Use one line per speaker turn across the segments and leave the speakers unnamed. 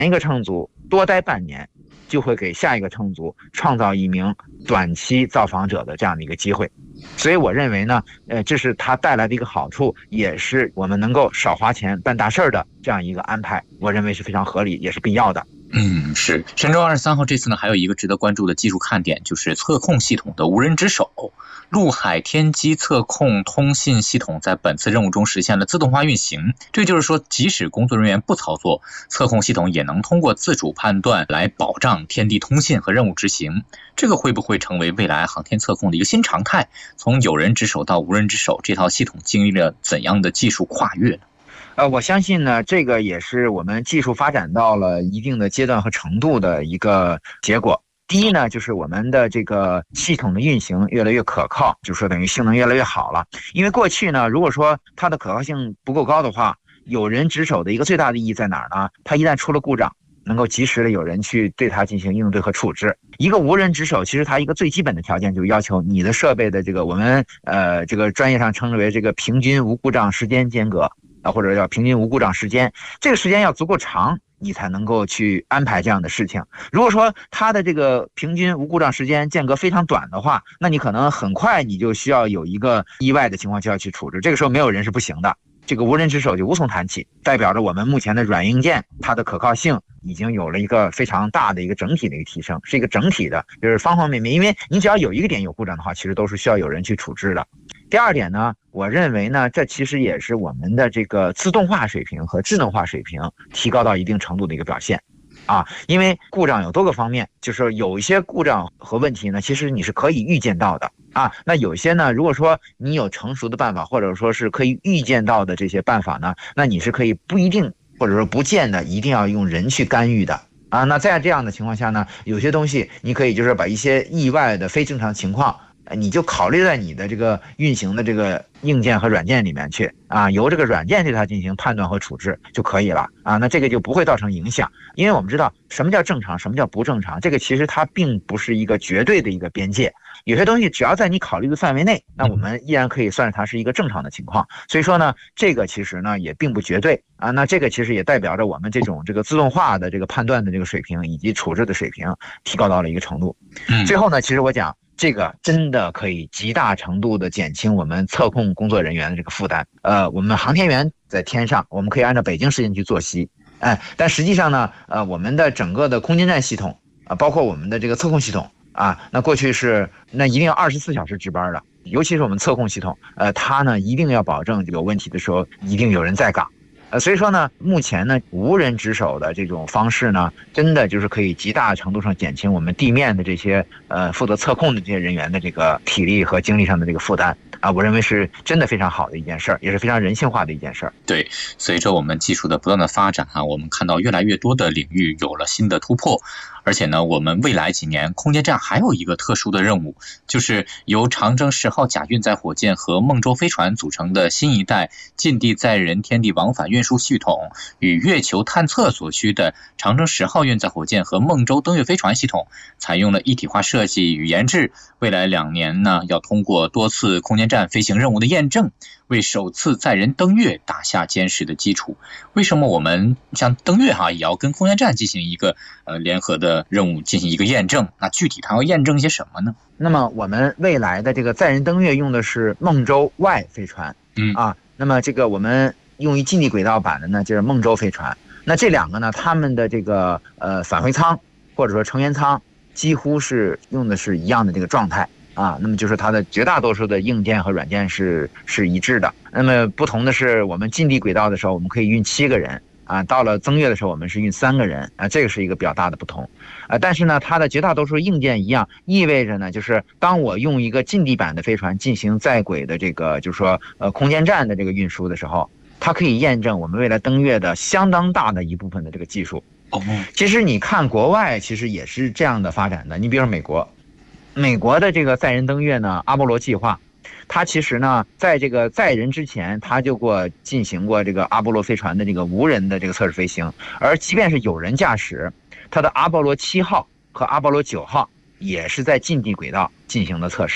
一个乘组多待半年，就会给下一个乘组创造一名短期造访者的这样的一个机会。所以我认为呢，这是它带来的一个好处，也是我们能够少花钱办大事的这样一个安排，我认为是非常合理，也是必要的。
是。神舟23号这次呢，还有一个值得关注的技术看点，就是测控系统的无人值守。陆海天基测控通信系统在本次任务中实现了自动化运行，这就是说，即使工作人员不操作，测控系统也能通过自主判断来保障天地通信和任务执行。这个会不会成为未来航天测控的一个新常态？从有人值守到无人值守，这套系统经历了怎样的技术跨越呢？
我相信呢，这个也是我们技术发展到了一定的阶段和程度的一个结果。第一呢，就是我们的这个系统的运行越来越可靠，就是说等于性能越来越好了。因为过去呢，如果说它的可靠性不够高的话，有人值守的一个最大的意义在哪儿呢？它一旦出了故障，能够及时的有人去对它进行应对和处置。一个无人值守，其实它一个最基本的条件就是要求你的设备的这个我们这个专业上称之为这个平均无故障时间间隔或者叫平均无故障时间，这个时间要足够长，你才能够去安排这样的事情。如果说它的这个平均无故障时间间隔非常短的话，那你可能很快你就需要有一个意外的情况就要去处置，这个时候没有人是不行的，这个无人值守就无从谈起，代表着我们目前的软硬件它的可靠性已经有了一个非常大的一个整体的一个提升，是一个整体的，就是方方面面，因为你只要有一个点有故障的话，其实都是需要有人去处置的。第二点呢，我认为呢，这其实也是我们的这个自动化水平和智能化水平提高到一定程度的一个表现。因为故障有多个方面，就是有一些故障和问题呢，其实你是可以预见到的那有些呢，如果说你有成熟的办法，或者说是可以预见到的这些办法呢，那你是可以不一定或者说不见得一定要用人去干预的那在这样的情况下呢，有些东西你可以就是把一些意外的非正常情况你就考虑在你的这个运行的这个硬件和软件里面去由这个软件对它进行判断和处置就可以了那这个就不会造成影响。因为我们知道什么叫正常，什么叫不正常，这个其实它并不是一个绝对的一个边界，有些东西只要在你考虑的范围内，那我们依然可以算是它是一个正常的情况。所以说呢，这个其实呢也并不绝对那这个其实也代表着我们这种这个自动化的这个判断的这个水平以及处置的水平提高到了一个程度。最后呢，其实我讲这个真的可以极大程度的减轻我们测控工作人员的这个负担。我们航天员在天上，我们可以按照北京时间去作息，但实际上呢，我们的整个的空间站系统包括我们的这个测控系统那过去是那一定要24小时值班的，尤其是我们测控系统，它呢一定要保证有问题的时候一定有人在岗。所以说呢，目前呢，无人值守的这种方式呢，真的就是可以极大程度上减轻我们地面的这些负责测控的这些人员的这个体力和精力上的这个负担我认为是真的非常好的一件事儿，也是非常人性化的一件事儿。
对，随着我们技术的不断的发展我们看到越来越多的领域有了新的突破。而且呢，我们未来几年空间站还有一个特殊的任务，就是由长征10号甲运载火箭和梦舟飞船组成的新一代近地载人天地往返运输系统，与月球探测所需的长征10号运载火箭和梦舟登月飞船系统采用了一体化设计与研制。未来2年呢，要通过多次空间站飞行任务的验证，为首次载人登月打下坚实的基础。为什么我们像登月也要跟空间站进行一个联合的任务进行一个验证？那具体它要验证些什么呢？
那么我们未来的这个载人登月用的是梦舟 Y 飞船那么这个我们用于近地轨道版的呢就是梦舟飞船。那这两个呢，他们的这个返回舱或者说成员舱几乎是用的是一样的这个状态那么就是它的绝大多数的硬件和软件是一致的。那么不同的是，我们近地轨道的时候我们可以运7个人到了增月的时候我们是运3个人这个是一个比较大的不同但是呢，它的绝大多数硬件一样，意味着呢，就是当我用一个近地版的飞船进行在轨的这个就是说空间站的这个运输的时候，它可以验证我们未来登月的相当大的一部分的这个技术。其实你看国外其实也是这样的发展的，你比如说美国的这个载人登月呢，阿波罗计划，它其实呢在这个载人之前，它就进行过这个阿波罗飞船的这个无人的这个测试飞行，而即便是有人驾驶，它的阿波罗7号和阿波罗9号也是在近地轨道进行的测试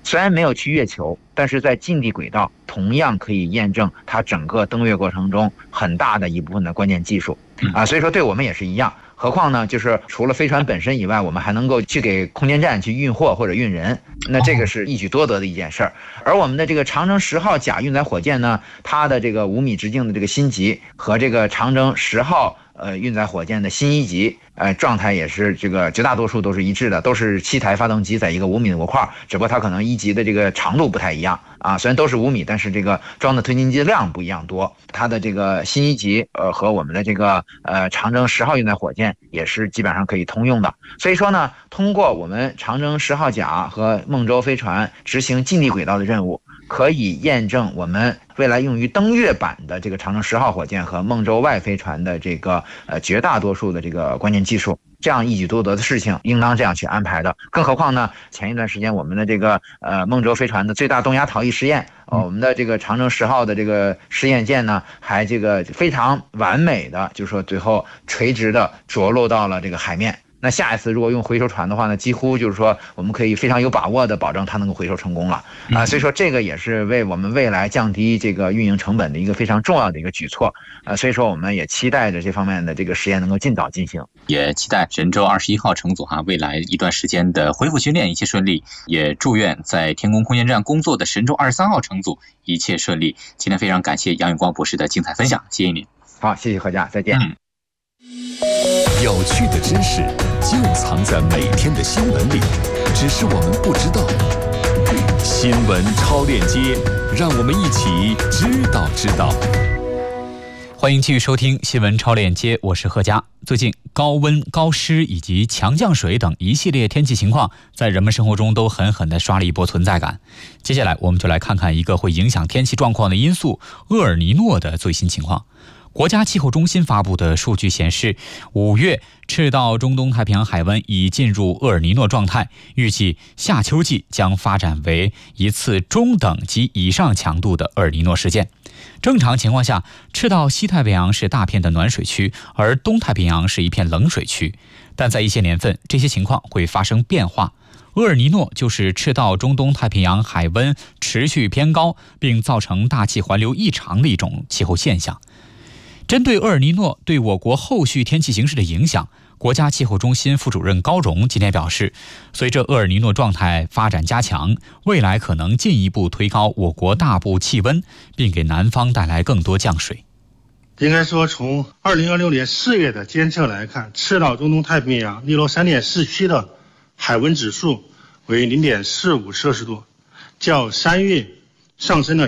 虽然没有去月球，但是在近地轨道同样可以验证它整个登月过程中很大的一部分的关键技术所以说对我们也是一样。何况呢，就是除了飞船本身以外，我们还能够去给空间站去运货或者运人，那这个是一举多得的一件事儿。而我们的这个长征10号甲运载火箭呢，它的这个5米直径的这个新级和这个长征10号运载火箭的新1级状态也是这个绝大多数都是一致的，都是7台发动机在一个5米的模块，只不过它可能1级的这个长度不太一样虽然都是5米，但是这个装的推进剂的量不一样多。它的这个新1级和我们的这个长征10号运载火箭也是基本上可以通用的。所以说呢，通过我们长征10号甲和梦舟飞船执行近地轨道的任务，可以验证我们未来用于登月版的这个长征10号火箭和梦舟外飞船的这个绝大多数的这个关键技术。这样一举多得的事情应当这样去安排的。更何况呢，前一段时间我们的这个梦舟飞船的最大动压逃逸试验我们的这个长征10号的这个试验舰呢，还这个非常完美的就是说最后垂直的着陆到了这个海面。那下一次如果用回收船的话呢，几乎就是说我们可以非常有把握的保证它能够回收成功了所以说这个也是为我们未来降低这个运营成本的一个非常重要的一个举措所以说我们也期待着这方面的这个实验能够尽早进行，
也期待神舟21号乘组未来一段时间的恢复训练一切顺利，也祝愿在天宫空间站工作的神舟23号乘组一切顺利。今天非常感谢杨永光博士的精彩分享，谢谢您。
好，谢谢何家，再见。
有趣的知识就藏在每天的新闻里，只是我们不知道。新闻超链接，让我们一起知道。
欢迎继续收听新闻超链接，我是贺佳。最近高温、高湿以及强降水等一系列天气情况，在人们生活中都狠狠地刷了一波存在感。接下来我们就来看看一个会影响天气状况的因素——厄尔尼诺的最新情况。国家气候中心发布的数据显示，5月赤道中东太平洋海湾已进入厄尔尼诺状态，预计夏秋季将发展为一次中等及以上强度的厄尔尼诺事件。正常情况下，赤道西太平洋是大片的暖水区，而东太平洋是一片冷水区。但在一些年份，这些情况会发生变化。厄尔尼诺就是赤道中东太平洋海温持续偏高，并造成大气环流异常的一种气候现象。针对厄尔尼诺对我国后续天气形势的影响，国家气候中心副主任高荣今天表示，随着厄尔尼诺状态发展加强，未来可能进一步推高我国大部气温，并给南方带来更多降水。
应该说，从2026年4月的监测来看，赤道中东太平洋利洛3.4区的海温指数为 0.45 摄氏度，较3月上升了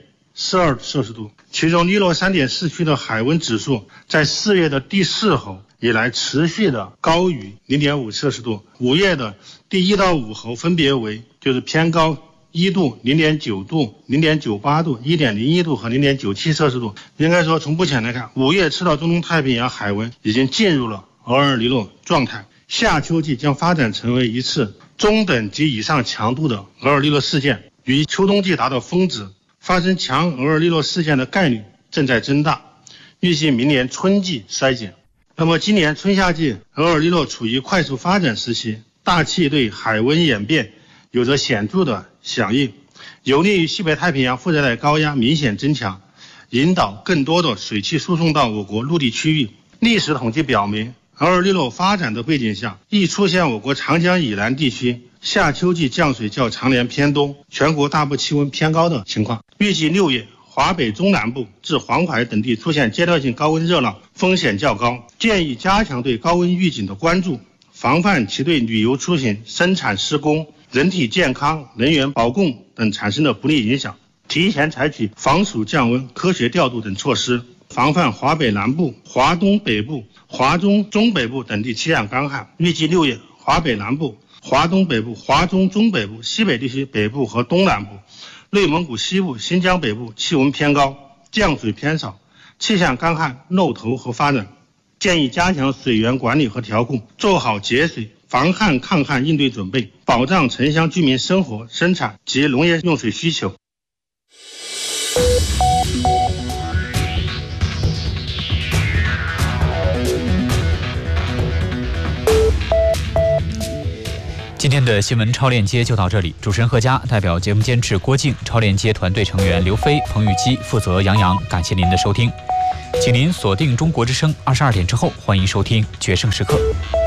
0.42 摄氏度。其中利洛3.4区的海温指数在4月的第4候以来持续的高于 0.5 摄氏度，5月的第1到5候分别为就是偏高1度、0.9 度、0.98 度、1.01 度和 0.97 摄氏度。应该说，从目前来看，5月赤道中东太平洋海温已经进入了厄尔尼诺状态，夏秋季将发展成为一次中等及以上强度的厄尔尼诺事件，与秋冬季达到峰值。发生强厄尔尼诺事件的概率正在增大，预计明年春季衰减。那么今年春夏季厄尔尼诺处于快速发展时期，大气对海温演变有着显著的响应，有利于西北太平洋副热带高压明显增强，引导更多的水汽输送到我国陆地区域。历史统计表明，厄尔尼诺发展的背景下，易出现我国长江以南地区夏秋季降水较常年偏东，全国大部气温偏高的情况。预计6月华北中南部至黄海等地出现阶段性高温热浪，风险较高，建议加强对高温预警的关注，防范其对旅游出行、生产施工、人体健康、能源保供等产生的不利影响，提前采取防暑降温、科学调度等措施，防范华北南部、华东北部、华中中北部等地气象干旱。预计6月华北南部、华东北部、华中中北部、西北地区北部和东南部、内蒙古西部、新疆北部气温偏高，降水偏少，气象干旱露头和发展。建议加强水源管理和调控，做好节水、防旱抗旱应对准备，保障城乡居民生活、生产及农业用水需求。
接今天的新闻超链接就到这里，主持人贺佳，代表节目监制郭靖，超链接团队成员刘飞、彭玉基，负责杨洋，感谢您的收听，请您锁定中国之声，22点之后欢迎收听决胜时刻。